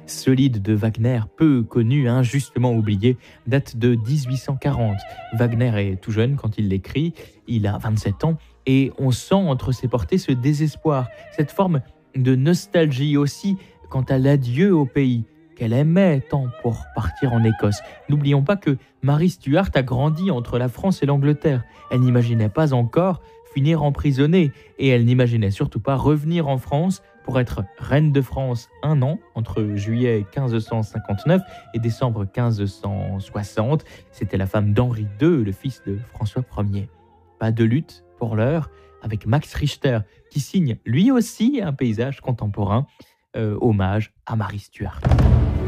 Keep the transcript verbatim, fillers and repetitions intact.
solide de Wagner, peu connu, injustement oublié, date de dix-huit cent quarante. Wagner est tout jeune quand il l'écrit, il a vingt-sept ans, et on sent entre ses portées ce désespoir, cette forme de nostalgie aussi quant à l'adieu au pays qu'elle aimait tant pour partir en Écosse. N'oublions pas que Marie Stuart a grandi entre la France et l'Angleterre. Elle n'imaginait pas encore finir emprisonnée et elle n'imaginait surtout pas revenir en France pour être reine de France un an, entre juillet quinze cent cinquante-neuf et décembre quinze cent soixante. C'était la femme d'Henri deux, le fils de François Ier. Pas de lutte pour l'heure, avec Max Richter, qui signe lui aussi un paysage contemporain, euh, hommage à Marie Stuart.